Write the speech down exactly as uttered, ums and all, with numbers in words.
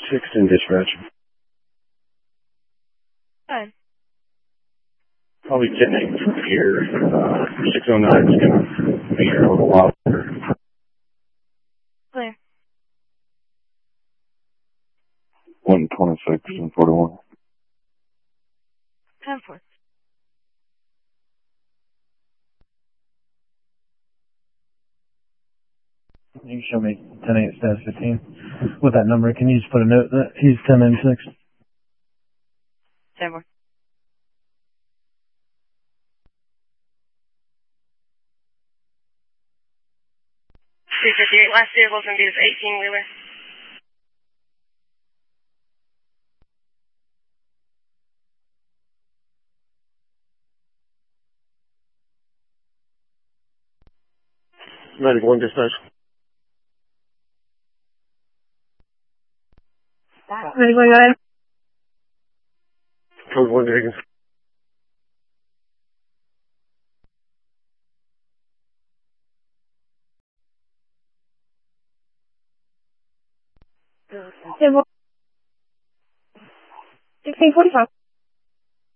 sixth in dispatch. Fine. Probably getting from here. Uh, six oh nine is going to be here a little while. Clear. one twenty-six and forty-one. ten four. You can show me ten eight status fifteen. With that number, can you just put a note that he's ten ninety-six? ten four. two fifty-eight, last vehicle is going to be this eighteen-wheeler. Medic one dispatch. Medic one, go ahead. Code one Higgins. ten four. sixteen forty-five.